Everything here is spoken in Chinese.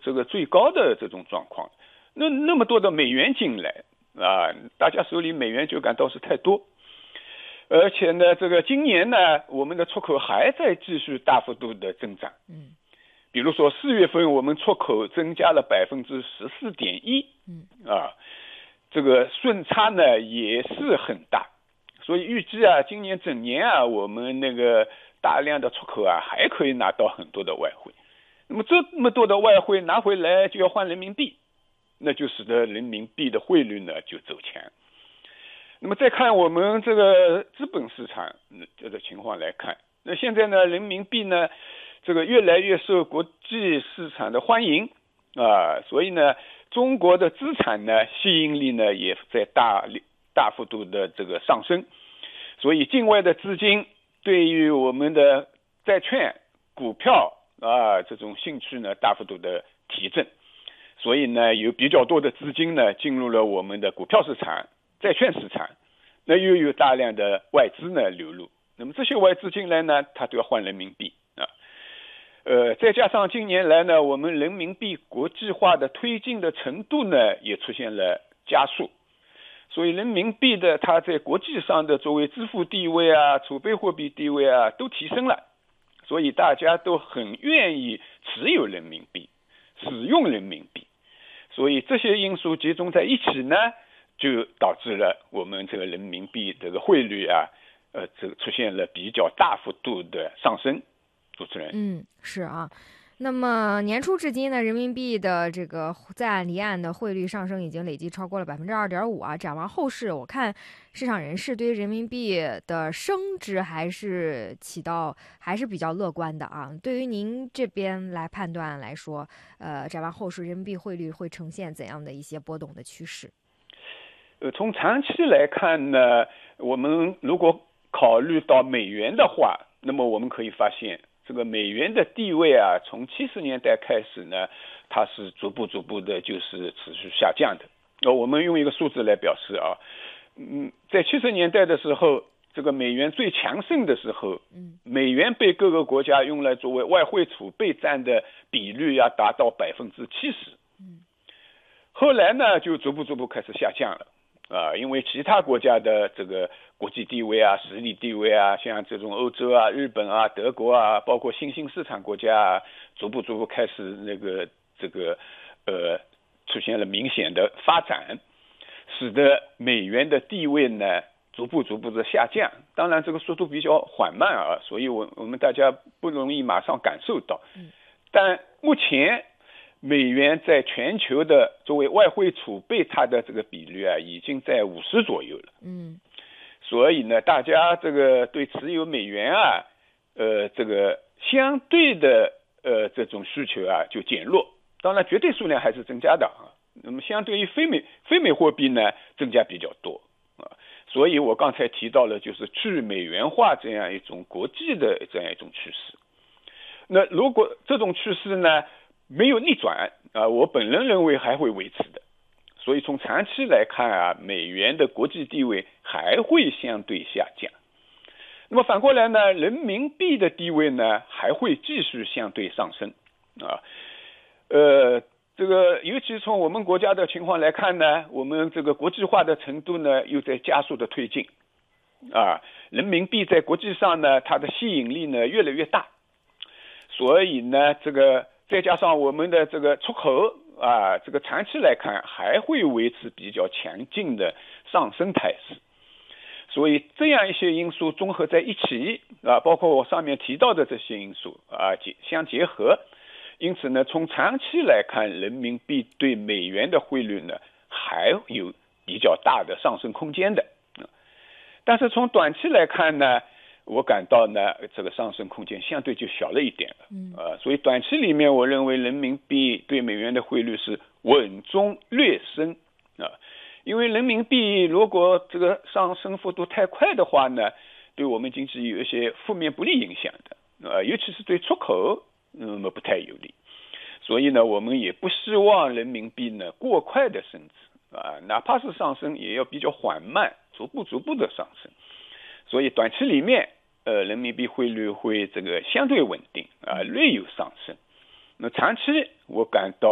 这个最高的这种状况。那么多的美元进来啊，大家手里美元就感到是太多。而且呢，这个今年呢，我们的出口还在继续大幅度的增长。比如说4月份我们出口增加了14.1%。这个顺差呢也是很大，所以预计啊，今年整年啊，我们那个大量的出口啊，还可以拿到很多的外汇。那么这么多的外汇拿回来就要换人民币，那就使得人民币的汇率呢就走强。那么再看我们这个资本市场这个情况来看，那现在呢，人民币呢这个越来越受国际市场的欢迎啊，所以呢，中国的资产呢吸引力呢也在大幅度的这个上升，所以境外的资金对于我们的债券、股票啊这种兴趣呢大幅度的提振，所以呢有比较多的资金呢进入了我们的股票市场、债券市场，那又有大量的外资呢流入，那么这些外资进来呢，它都要换人民币啊。再加上近年来呢，我们人民币国际化的推进的程度呢也出现了加速，所以人民币的它在国际上的作为支付地位啊、储备货币地位啊都提升了，所以大家都很愿意持有人民币、使用人民币，所以这些因素集中在一起呢，就导致了我们这个人民币这个汇率啊，这个出现了比较大幅度的上升。主持人， 是啊。那么年初至今呢，人民币的这个在岸离岸的汇率上升已经累计超过了2.5%啊。展望后市，我看市场人士对于人民币的升值还是比较乐观的啊。对于您这边来判断来说，展望后市人民币汇率会呈现怎样的一些波动的趋势？ 从长期来看呢，我们如果考虑到美元的话，那么我们可以发现，这个美元的地位啊，从70年代开始呢，它是逐步的就是持续下降的。我们用一个数字来表示啊，在70年代的时候，这个美元最强盛的时候，美元被各个国家用来作为外汇储备占的比率要达到70%。后来呢，就逐步开始下降了。因为其他国家的这个国际地位啊、实力地位啊，像这种欧洲啊、日本啊、德国啊，包括新兴市场国家啊，逐步开始出现了明显的发展，使得美元的地位呢逐步的下降。当然，这个速度比较缓慢啊，所以我们大家不容易马上感受到。但目前美元在全球的作为外汇储备，它的这个比率啊，已经在50左右了。所以呢，大家这个对持有美元啊，这个相对的这种需求啊就减弱。当然，绝对数量还是增加的啊。那么，相对于非美货币呢，增加比较多啊。所以我刚才提到了，就是去美元化这样一种国际的这样一种趋势。那如果这种趋势呢没有逆转啊，我本人认为还会维持的。所以从长期来看啊，美元的国际地位还会相对下降。那么反过来呢，人民币的地位呢还会继续相对上升啊。这个尤其从我们国家的情况来看呢，我们这个国际化的程度呢又在加速的推进啊。人民币在国际上呢，它的吸引力呢越来越大。所以呢，这个再加上我们的这个出口啊，这个长期来看还会维持比较强劲的上升态势。所以这样一些因素综合在一起啊，包括我上面提到的这些因素啊相结合，因此呢，从长期来看，人民币对美元的汇率呢还有比较大的上升空间的。但是从短期来看呢，我感到呢，这个上升空间相对就小了一点了。所以短期里面，我认为人民币对美元的汇率是稳中略升啊。因为人民币如果这个上升幅度太快的话呢，对我们经济有一些负面不利影响的尤其是对出口不太有利。所以呢，我们也不希望人民币呢过快的升值哪怕是上升也要比较缓慢，逐步的上升。所以短期里面人民币汇率会这个相对稳定略有上升。那长期我感到